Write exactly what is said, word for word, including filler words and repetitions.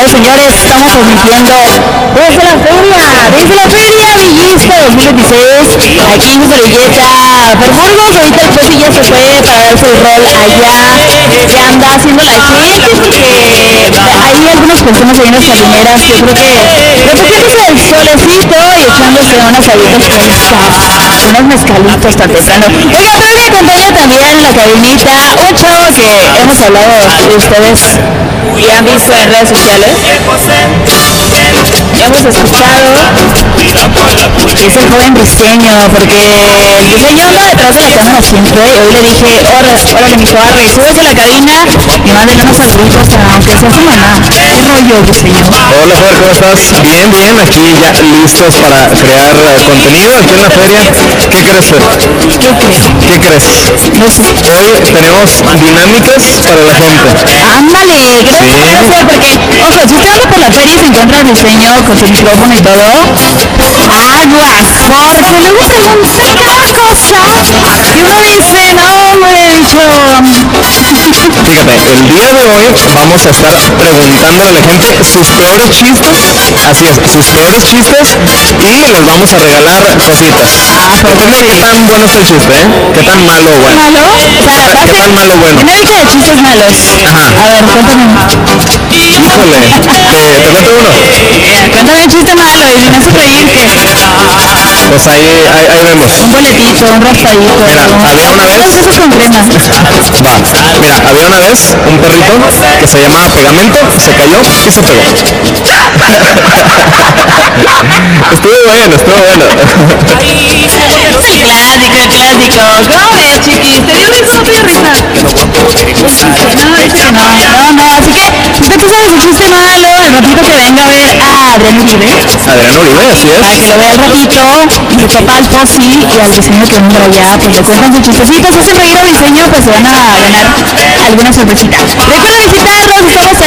Señores, estamos transmitiendo desde la feria, desde la feria Villisca dos mil veintiséis, aquí en Servilleta, Perburgos. Ahorita el Peti ya se fue para darse el rol allá, que anda haciendo la gente, porque hay algunas personas ahí en las camineras que creo que reflejándose el solecito y echándose unas alitas frescas, unos mezcalitos tan temprano. Oiga, pero me acompaña también en la cabinita un chavo que hemos hablado de ustedes y han visto en redes sociales. Ya hemos escuchado, es el joven Briseño, porque el Briseño anda detrás de la cámara siempre. Hoy le dije, órale, órale mi Arre, subes a la cabina y mándale unos saluditos, aunque sea su mamá. ¿Qué rollo, Briseño? Hola Fer, ¿cómo estás? Bien, bien, aquí ya listos para crear uh, contenido aquí en la feria. ¿Qué crees, Fer? ¿Qué crees? ¿Qué crees? No sé. Hoy tenemos dinámicas para la gente. Ándale, creo que puede ser, porque, ojo, si usted anda por la feria y se encuentra el Briseño con su micrófono y todo, aguas, porque luego preguntan cada cosa y uno dice, no, hombre, bicho. Fíjate, el día de hoy vamos a estar preguntándole a la gente sus peores chistes, así es, sus peores chistes, y les vamos a regalar cositas. Depende de qué tan bueno es el chiste, ¿eh? Qué tan malo o bueno. ¿Malo? O sea, ¿Qué base- tan malo o bueno? dinámica de chistes malos. Ajá. A ver, cuéntame. Híjole, te, te cuento uno. Cuéntame un chiste malo y si me hace reír, ¿qué? Pues ahí, ahí, ahí vemos. Un boletito, un raspadito. Mira, un- había una vez- Todos esos con crema. Va, mira, había una vez un perrito que se llamaba Pegamento, se cayó y se pegó. Estuvo bueno, estuvo bueno. Clásico, clásico. ¿Cómo ves, chiquis? ¿Te dio risa o no te dio risa? No, dice que no, no, no. Así que, si usted sabe su chiste malo, al ratito que venga a ver a Adrián Uribe, Adrián Uribe, así para que es. lo vea al ratito, y le topa al Posi y al diseño que venga allá, pues le cuentan sus chistecitos, hacen reír al diseño, pues se van a ganar alguna sorpresita. Recuerden visitarnos, estamos